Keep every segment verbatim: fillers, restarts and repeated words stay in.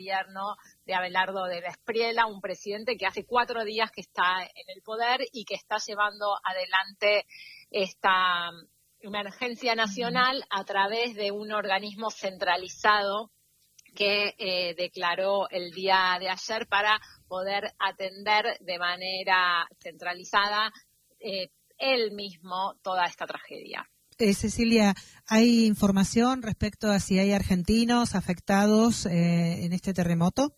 gobierno de Abelardo de la Espriella, un presidente que hace cuatro días que está en el poder y que está llevando adelante esta emergencia nacional a través de un organismo centralizado que eh, declaró el día de ayer para poder atender de manera centralizada eh, él mismo toda esta tragedia. Eh, Cecilia, ¿hay información respecto a si hay argentinos afectados eh, en este terremoto?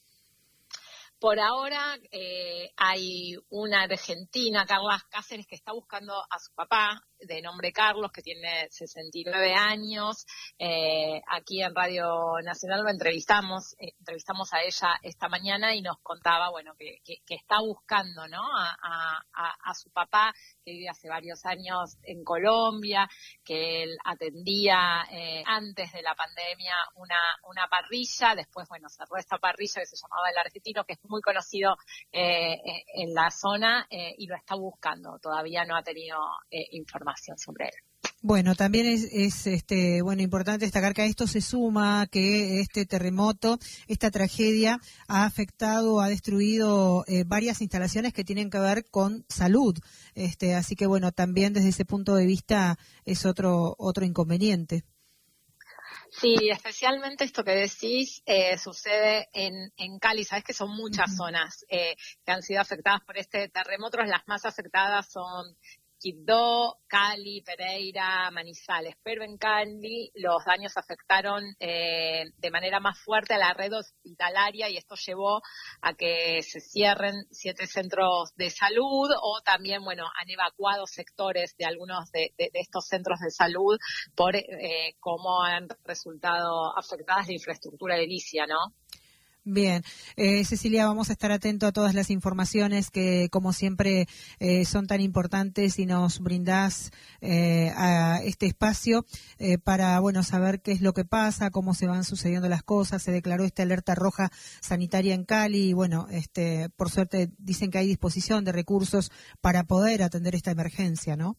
Por ahora eh, hay una argentina, Carla Cáceres, que está buscando a su papá, de nombre Carlos, que tiene sesenta y nueve años. Eh, aquí en Radio Nacional lo entrevistamos, eh, entrevistamos a ella esta mañana y nos contaba, bueno, que, que, que está buscando, ¿no? A, a, a su papá, que vive hace varios años en Colombia, que él atendía eh, antes de la pandemia una, una parrilla, después, bueno, cerró esta parrilla que se llamaba El Argentino, que es muy conocido eh, en la zona eh, y lo está buscando. Todavía no ha tenido eh, información sobre él. Bueno, también es, es este, bueno, importante destacar que a esto se suma que este terremoto, esta tragedia, ha afectado, ha destruido eh, varias instalaciones que tienen que ver con salud. Este, así que, bueno, también desde ese punto de vista es otro, otro inconveniente. Sí, especialmente esto que decís eh, sucede en, en Cali. Sabes que son muchas uh-huh. zonas eh, que han sido afectadas por este terremoto. Las más afectadas son Quibdó, Cali, Pereira, Manizales, pero en Cali los daños afectaron eh, de manera más fuerte a la red hospitalaria y esto llevó a que se cierren siete centros de salud o también, bueno, han evacuado sectores de algunos de, de, de estos centros de salud por eh, cómo han resultado afectadas la infraestructura edilicia, ¿no? Bien, eh, Cecilia, vamos a estar atentos a todas las informaciones que, como siempre, eh, son tan importantes y nos brindás eh, a este espacio eh, para, bueno, saber qué es lo que pasa, cómo se van sucediendo las cosas. Se declaró esta alerta roja sanitaria en Cali y, bueno, este, por suerte dicen que hay disposición de recursos para poder atender esta emergencia, ¿no?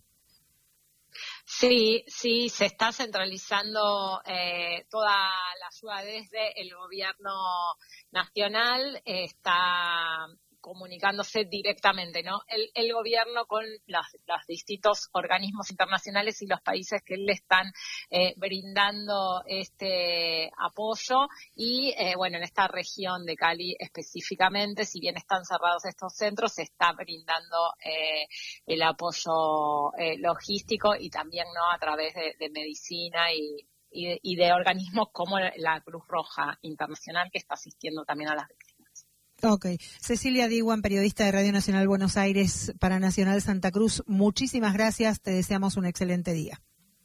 Sí, sí, se está centralizando eh, toda la ayuda desde el gobierno nacional, eh, está comunicándose directamente, ¿no? El, el gobierno con los, los distintos organismos internacionales y los países que le están eh, brindando este apoyo y, eh, bueno, en esta región de Cali específicamente, si bien están cerrados estos centros, se está brindando eh, el apoyo eh, logístico y también, ¿no?, a través de, de medicina y, y, de, y de organismos como la Cruz Roja Internacional, que está asistiendo también a las víctimas. Ok. Cecilia Diwan, periodista de Radio Nacional Buenos Aires para Nacional Santa Cruz, muchísimas gracias, te deseamos un excelente día.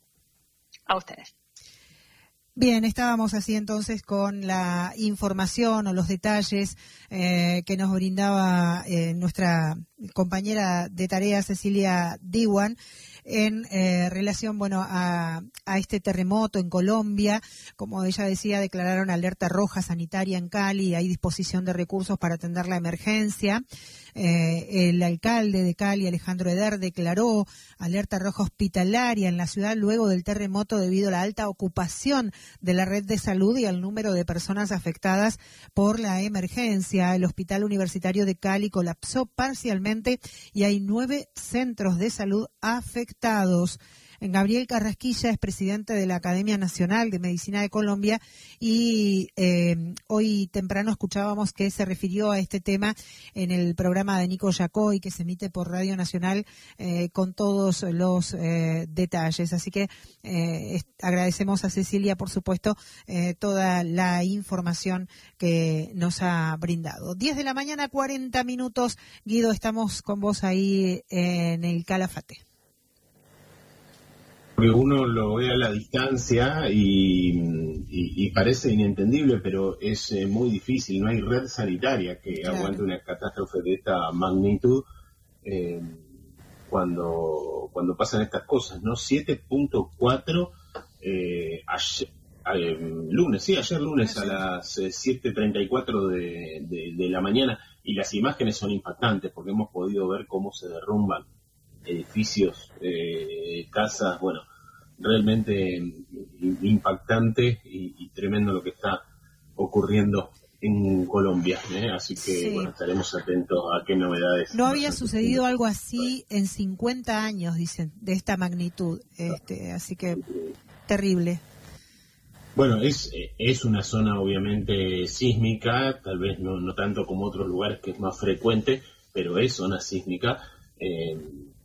A ustedes. Bien, estábamos así entonces con la información o los detalles eh, que nos brindaba eh, nuestra compañera de tarea Cecilia Diwan en eh, relación, bueno, a, a este terremoto en Colombia. Como ella decía, declararon alerta roja sanitaria en Cali, hay disposición de recursos para atender la emergencia. Eh, el alcalde de Cali, Alejandro Eder, declaró alerta roja hospitalaria en la ciudad luego del terremoto debido a la alta ocupación de la red de salud y al número de personas afectadas por la emergencia. El Hospital Universitario de Cali colapsó parcialmente y hay nueve centros de salud afectados. Gabriel Carrasquilla es presidente de la Academia Nacional de Medicina de Colombia y eh, hoy temprano escuchábamos que se refirió a este tema en el programa de Nico Yacoy que se emite por Radio Nacional eh, con todos los eh, detalles. Así que eh, agradecemos a Cecilia, por supuesto, eh, toda la información que nos ha brindado. diez de la mañana, cuarenta minutos. Guido, estamos con vos ahí en el Calafate. Que uno lo ve a la distancia y, y, y parece inentendible, pero es eh, muy difícil. No hay red sanitaria que claro. aguante una catástrofe de esta magnitud eh, cuando cuando pasan estas cosas, ¿no? siete punto cuatro eh, ayer, eh, lunes, sí, ayer lunes a las eh, siete treinta y cuatro de, de, de la mañana, y las imágenes son impactantes porque hemos podido ver cómo se derrumban edificios, eh, casas, bueno, realmente impactante y, y tremendo lo que está ocurriendo en Colombia, ¿eh? Así que Sí. bueno, estaremos atentos a qué novedades. No había sucedido algo así en cincuenta años, dicen, de esta magnitud, este, así que terrible. Bueno, es es una zona obviamente sísmica, tal vez no, no tanto como otros lugares que es más frecuente, pero es zona sísmica. Eh,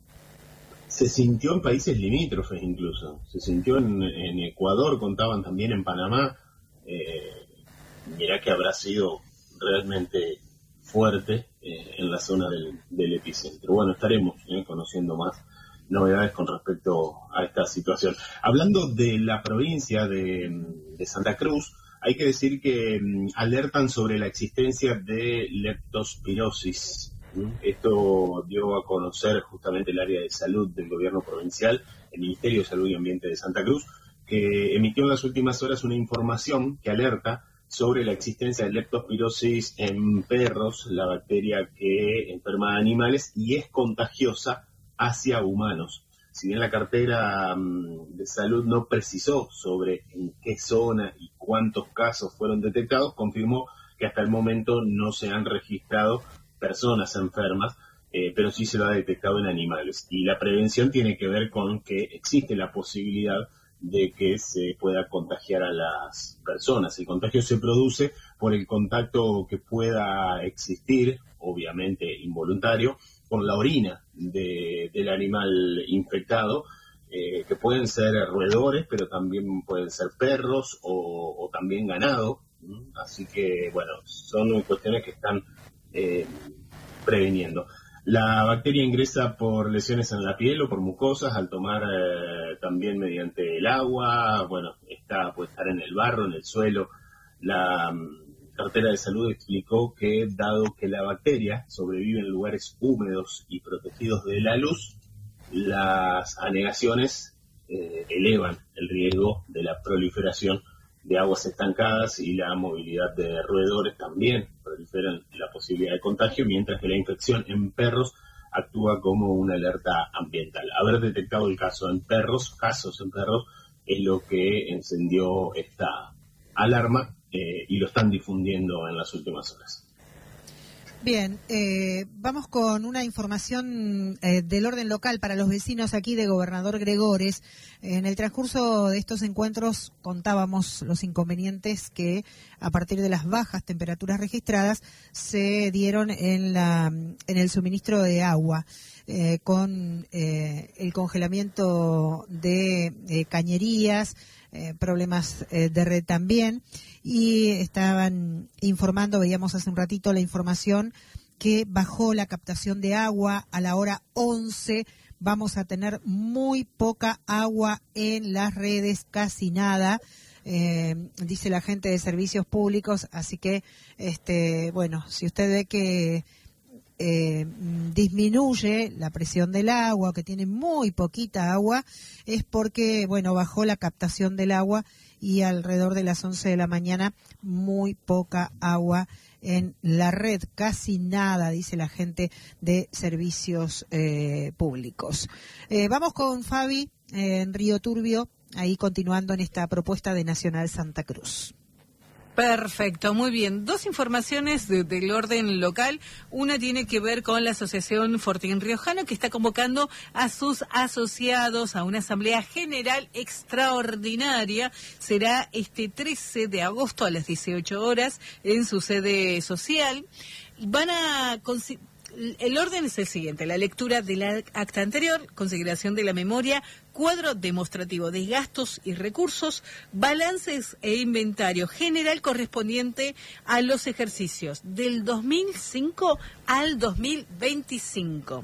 se sintió en países limítrofes incluso, se sintió en, en Ecuador, contaban también en Panamá. Eh, mirá que habrá sido realmente fuerte eh, en la zona del, del epicentro. Bueno, estaremos eh, conociendo más novedades con respecto a esta situación. Hablando de la provincia de, de Santa Cruz, hay que decir que um, alertan sobre la existencia de leptospirosis. ¿Mm? Esto dio a conocer justamente el área de salud del gobierno provincial, el Ministerio de Salud y Ambiente de Santa Cruz, que emitió en las últimas horas una información que alerta sobre la existencia de leptospirosis en perros, la bacteria que enferma a animales y es contagiosa hacia humanos. Si bien la cartera um, de salud no precisó sobre en qué zona y cuántos casos fueron detectados, confirmó que hasta el momento no se han registrado personas enfermas, eh, pero sí se lo ha detectado en animales. Y la prevención tiene que ver con que existe la posibilidad de que se pueda contagiar a las personas. El contagio se produce por el contacto que pueda existir, obviamente involuntario, con la orina de, del animal infectado, eh, que pueden ser roedores, pero también pueden ser perros o, o también ganado. ¿Mm? Así que, bueno, son cuestiones que están eh, preveniendo. La bacteria ingresa por lesiones en la piel o por mucosas, al tomar eh, también mediante el agua, bueno, está, puede estar en el barro, en el suelo. La um, cartera de salud explicó que, dado que la bacteria sobrevive en lugares húmedos y protegidos de la luz, las anegaciones eh, elevan el riesgo de la proliferación de aguas estancadas y la movilidad de roedores también proliferan la posibilidad de contagio, mientras que la infección en perros actúa como una alerta ambiental. Haber detectado el caso en perros, casos en perros, es lo que encendió esta alarma eh, y lo están difundiendo en las últimas horas. Bien, eh, vamos con una información eh, del orden local para los vecinos aquí de Gobernador Gregores. En el transcurso de estos encuentros contábamos los inconvenientes que a partir de las bajas temperaturas registradas se dieron en, la, en el suministro de agua, eh, con eh, el congelamiento de eh, cañerías, Eh, problemas eh, de red también, y estaban informando, veíamos hace un ratito la información, que bajó la captación de agua a la hora once, vamos a tener muy poca agua en las redes, casi nada, eh, dice la gente de servicios públicos, así que, este, bueno, si usted ve que Eh, disminuye la presión del agua, que tiene muy poquita agua, es porque, bueno, bajó la captación del agua y alrededor de las once de la mañana muy poca agua en la red, casi nada, dice la gente de servicios eh, públicos. Eh, vamos con Fabi eh, en Río Turbio, ahí continuando en esta propuesta de Nacional Santa Cruz. Perfecto, muy bien. Dos informaciones de, del orden local. Una tiene que ver con la Asociación Fortín Riojano, que está convocando a sus asociados a una asamblea general extraordinaria. Será este trece de agosto a las dieciocho horas en su sede social. Van a... El orden es el siguiente: la lectura del acta anterior, consideración de la memoria, cuadro demostrativo de gastos y recursos, balances e inventario general correspondiente a los ejercicios del dos mil cinco al dos mil veinticinco.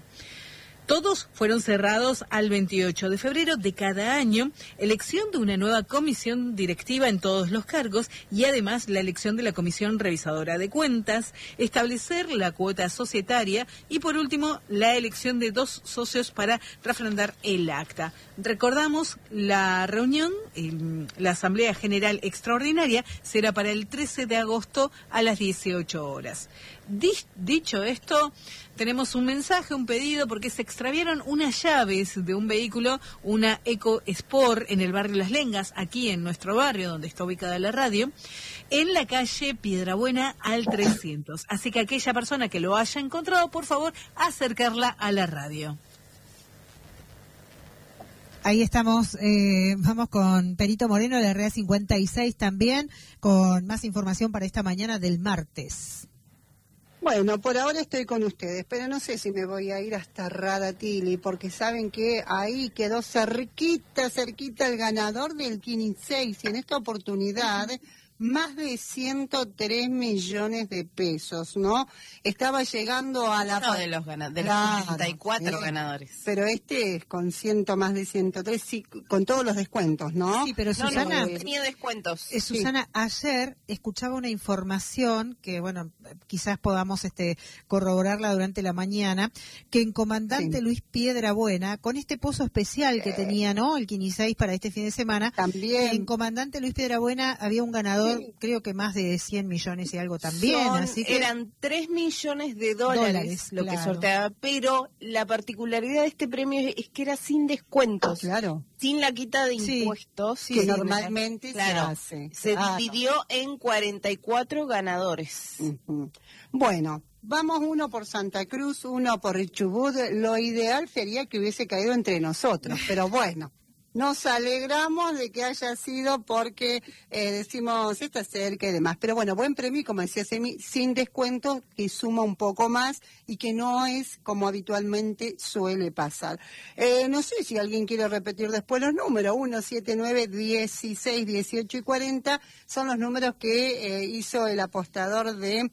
Todos fueron cerrados al veintiocho de febrero de cada año, elección de una nueva comisión directiva en todos los cargos y además la elección de la comisión revisadora de cuentas, establecer la cuota societaria y por último la elección de dos socios para refrendar el acta. Recordamos, la reunión, el, la Asamblea General Extraordinaria será para el trece de agosto a las dieciocho horas. Dicho esto, tenemos un mensaje, un pedido, porque es extraviaron unas llaves de un vehículo, una Eco Sport, en el barrio Las Lengas, aquí en nuestro barrio, donde está ubicada la radio, en la calle Piedrabuena al trescientos. Así que aquella persona que lo haya encontrado, por favor, acercarla a la radio. Ahí estamos, eh, vamos con Perito Moreno de la R E A cincuenta y seis también, con más información para esta mañana del martes. Bueno, por ahora estoy con ustedes, pero no sé si me voy a ir hasta Radatili, porque saben que ahí quedó cerquita, cerquita el ganador del quince y en esta oportunidad más de ciento tres millones de pesos, ¿no? Estaba llegando a la... Uno de los, gana de los claro, treinta y cuatro sí, ganadores. Pero este es con ciento, más de ciento tres, sí, con todos los descuentos, ¿no? Sí, pero No, Susana... no, no tenía descuentos. Eh, Susana, sí. Ayer escuchaba una información que, bueno, quizás podamos este corroborarla durante la mañana, que en Comandante sí. Luis Piedrabuena, con este pozo especial que tenía, ¿no?, el quince y seis para este fin de semana, también en Comandante Luis Piedrabuena había un ganador, sí. creo que más de cien millones y algo también. Son, así que eran tres millones de dólares, dólares lo claro. que sorteaba, pero la particularidad de este premio es que era sin descuentos. Claro. Sin la quita de sí. impuestos. Sí, que normalmente claro, se hace. Se ah, dividió no. en cuarenta y cuatro ganadores. Uh-huh. Bueno, vamos uno por Santa Cruz, uno por Chubut. Lo ideal sería que hubiese caído entre nosotros, pero bueno. Nos alegramos de que haya sido porque eh, decimos, está cerca y demás. Pero bueno, buen premio, como decía Semi, sin descuento, que suma un poco más y que no es como habitualmente suele pasar. Eh, no sé si alguien quiere repetir después los números. uno, siete, nueve, dieciséis, dieciocho y cuarenta son los números que eh, hizo el apostador de...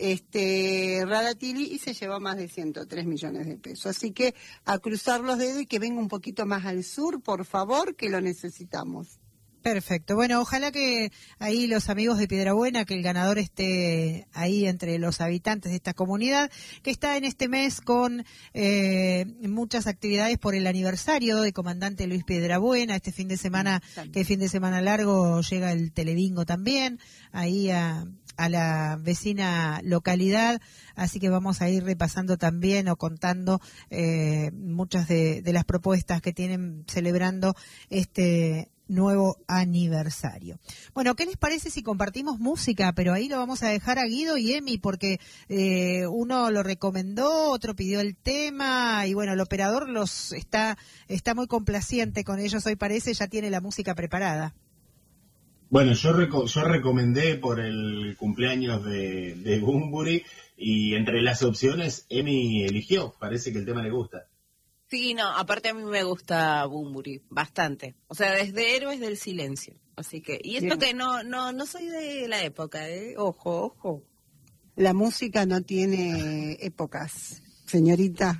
este Radatili y se llevó más de ciento tres millones de pesos. Así que a cruzar los dedos y que venga un poquito más al sur, por favor, que lo necesitamos. Perfecto. Bueno, ojalá que ahí los amigos de Piedrabuena, que el ganador esté ahí entre los habitantes de esta comunidad, que está en este mes con eh, muchas actividades por el aniversario de Comandante Luis Piedrabuena. Este fin de semana, sí, que fin de semana largo, llega el Telebingo también, ahí a... a la vecina localidad, así que vamos a ir repasando también o contando eh, muchas de, de las propuestas que tienen celebrando este nuevo aniversario. Bueno, ¿qué les parece si compartimos música? Pero ahí lo vamos a dejar a Guido y Emi porque eh, uno lo recomendó, otro pidió el tema y bueno, el operador los está, está muy complaciente con ellos hoy parece, ya tiene la música preparada. Bueno, yo reco- yo recomendé por el cumpleaños de, de Bunbury y entre las opciones Emi eligió, parece que el tema le gusta. Sí, no, aparte a mí me gusta Bunbury, bastante. O sea, desde Héroes del Silencio. Así que, y esto Bien. que no, no, no soy de la época, ¿eh? Ojo, ojo. La música no tiene épocas, señorita.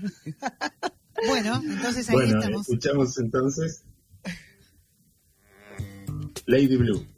Bueno, entonces ahí bueno, estamos. Escuchamos entonces Lady Blue.